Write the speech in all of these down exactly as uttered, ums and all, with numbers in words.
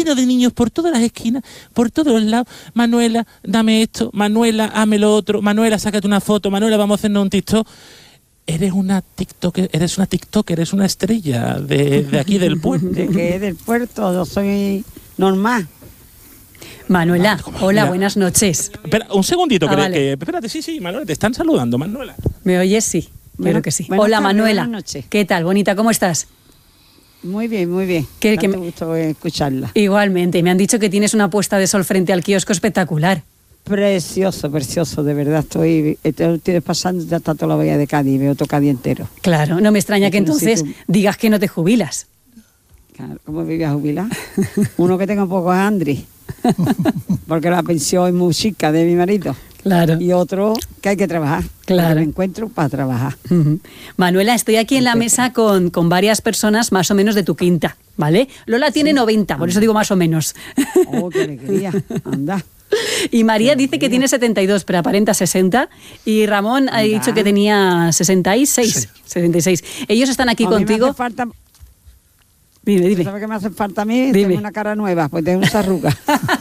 lleno de niños por todas las esquinas, por todos los lados. Manuela, dame esto. Manuela, hazme lo otro. Manuela, sácate una foto. Manuela, vamos a hacernos un TikTok. Eres una TikToker, eres una TikToker, eres una estrella de, de aquí del puerto. ¿De qué? Del puerto, yo soy normal. Manuela, hola, Mira. buenas noches. Espera, un segundito, Ah, que, vale. que, espérate, sí, sí, Manuela, te están saludando, Manuela. ¿Me oyes? Sí, Bueno, creo que sí. buenas Hola, tardes, Manuela. buenas noches. ¿Qué tal, bonita? ¿Cómo estás? Muy bien, muy bien. ¿Qué- qué Tanto me- gusto escucharla. Igualmente, me han dicho que tienes una puesta de sol frente al kiosco espectacular. Precioso, precioso, de verdad. Estoy, estoy, estoy pasando ya hasta toda la bahía de Cádiz, veo todo Cádiz entero. Claro, no me extraña Es que que no sé entonces tú. digas que no te jubilas. Claro, ¿cómo me voy a jubilar? Uno que tengo poco es Andri, porque la pensión es muy chica de mi marido. Claro. Y otro que hay que trabajar. Claro. Porque me encuentro para trabajar. Ujú. Manuela, estoy aquí en la Perfecto. mesa con, con varias personas más o menos de tu quinta, ¿vale? Lola tiene noventa, por eso digo más o menos. Oh, qué alegría. Anda. Y María dice que tiene setenta y dos, pero aparenta sesenta. Y Ramón ha Anda. dicho que tenía sesenta y seis. sesenta y seis. Ellos están aquí A mí me contigo. hace falta, Dime, dime. ¿sabes qué me hace falta a mí? Dime. Tengo una cara nueva, pues tengo esa arruga.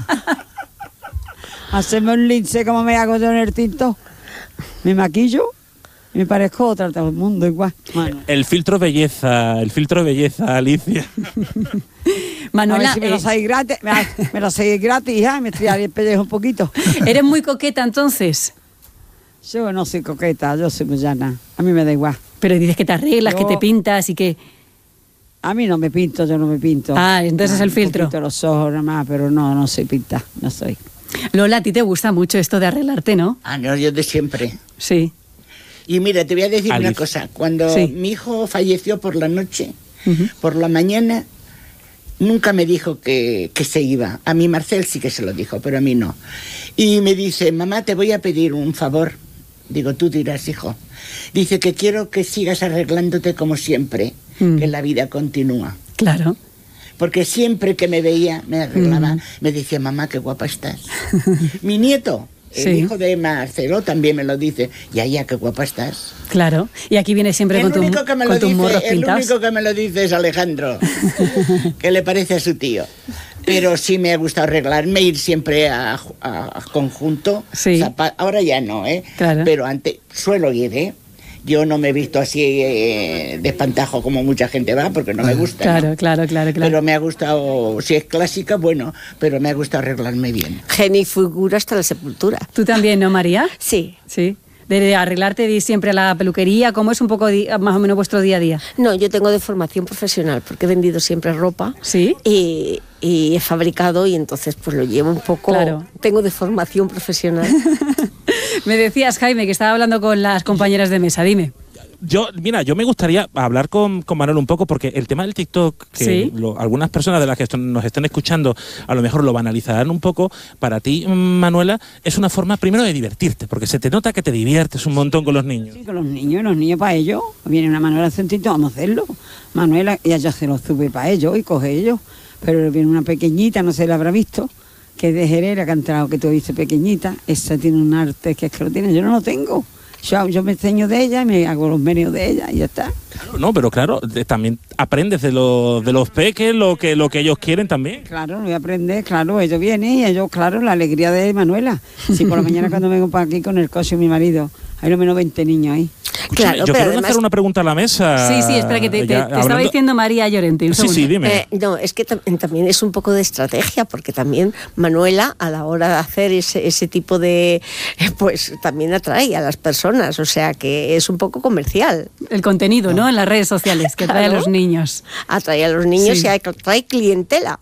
Hacemos un lince como me hago yo en el tinto. Me maquillo y me parezco otra, todo el mundo igual. Bueno, El filtro belleza, el filtro belleza, Alicia. a Manuela, ver si me lo eh, hacéis gratis, me, me lo hacéis gratis, hija, me estoy el pellejo un poquito. ¿eres muy coqueta entonces? Yo no soy coqueta, yo soy muy llana. A mí me da igual. Pero dices que te arreglas, Yo- que te pintas y que... A mí no me pinto, yo no me pinto. Ah, entonces es el un filtro. poquito los ojos nada más, pero no, no soy pinta, no soy. Lola, a ti te gusta mucho esto de arreglarte, ¿no? Ah, no, yo de siempre. Sí. Y mira, te voy a decir Alice. una cosa. Cuando Sí. mi hijo falleció por la noche, Ujú. por la mañana, nunca me dijo que, que se iba. A mí Marcel sí que se lo dijo, pero a mí no. Y me dice, mamá, te voy a pedir un favor. Digo, tú dirás, hijo. Dice que quiero que sigas arreglándote como siempre, Mm. que la vida continúa. Claro. Porque siempre que me veía, me arreglaba, Mm. me decía, mamá, qué guapa estás. Mi nieto, el Sí. hijo de Marcelo, también me lo dice, ya, ya, qué guapa estás. Claro. Y aquí vienes siempre El con, tu, único que me con lo tus dice, morros el pintados. único que me lo dice es Alejandro, que le parece a su tío. Pero sí me ha gustado arreglarme, ir siempre a, a- a conjunto. Sí. Zapa- ahora ya no, ¿eh? Claro. Pero antes suelo ir, ¿eh? Yo no me he visto así eh, de espantajo como mucha gente va, porque no me gusta. Claro, ¿no? claro, claro, claro. Pero me ha gustado, si es clásica, bueno, pero me ha gustado arreglarme bien. Genio y figura hasta la sepultura. ¿Tú también, no, María? Sí. Sí. De arreglarte de ir siempre a la peluquería, ¿cómo es un poco di- más o menos vuestro día a día? No, yo tengo de formación profesional porque he vendido siempre ropa. ¿Sí? Y, y he fabricado y entonces pues lo llevo un poco. Claro. Tengo de formación profesional. Me decías, Jaime, que estaba hablando con las compañeras de mesa, dime. Yo, mira, yo me gustaría hablar con, con Manuel un poco, porque el tema del TikTok, que Sí. lo- algunas personas de las que esto- nos estén escuchando a lo mejor lo banalizarán un poco, para ti, Manuela, es una forma primero de divertirte, porque se te nota que te diviertes un montón con los niños. Sí, con los niños, los niños para ellos. Viene una Manuela Centito, vamos a hacerlo. Manuela, ella ya se lo sube para ellos y coge ellos. Pero viene una pequeñita, no se la habrá visto, que es de Jerez, que ha entrado, que tú dices pequeñita. Esa tiene un arte que es que lo tiene, yo no lo tengo. Yo, yo me enseño de ella y me hago los medios de ella y ya está. Claro, no, pero claro, de- también aprendes de, los de los peques lo que, lo que ellos quieren también. Claro, lo voy a aprender, claro, ellos vienen y ellos, claro, la alegría de Manuela. Si por la mañana cuando vengo para aquí con el coche de mi marido, hay lo menos veinte niños ahí. Escúchame, Claro, yo pero quiero además- hacer una pregunta a la mesa. Sí, sí, espera, que te, te- Ya, te estaba hablando- diciendo María Llorente. un Sí, sí, segundo. dime. Eh, no, es que tam- también es un poco de estrategia, porque también Manuela, a la hora de hacer ese, ese tipo de. Pues también atrae a las personas, o sea que es un poco comercial. El contenido, ¿no? En las redes sociales, que trae a Claro. los niños. Atrae a los niños Sí. y atrae clientela.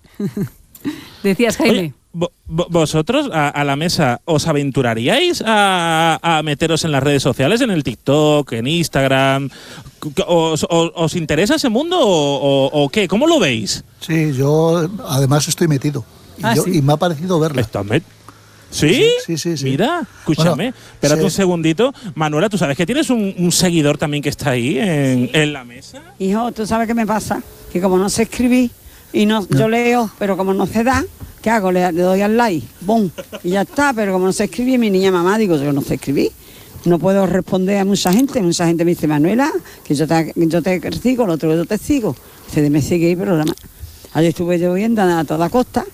Decías, Jaime. Oye, vo- vo- ¿vosotros a, a la mesa os aventuraríais a, a meteros en las redes sociales, en el TikTok, en Instagram? ¿Os, os, os interesa ese mundo o, o- o qué? ¿Cómo lo veis? Sí, yo además estoy metido. Y, Ah, yo- ¿sí? y me ha parecido verla. ¿Estás met- ¿Sí? Sí, sí, sí. Mira, escúchame, Bueno, espérate sí. un segundito. Manuela, ¿tú sabes que tienes un, un seguidor también que está ahí en, en la mesa? Hijo, ¿tú sabes qué me pasa? Que como no sé escribir y no, yo leo, pero como no se da, ¿qué hago? Le, le doy al like, ¡bum! Y ya está, pero como no sé escribir, mi niña mamá, digo, yo no sé escribir. No puedo responder a mucha gente. Mucha gente me dice, Manuela, que yo te, yo te sigo, el otro que yo te sigo. Dice, me sigue, pero nada más. Ayer estuve lloviendo a toda costa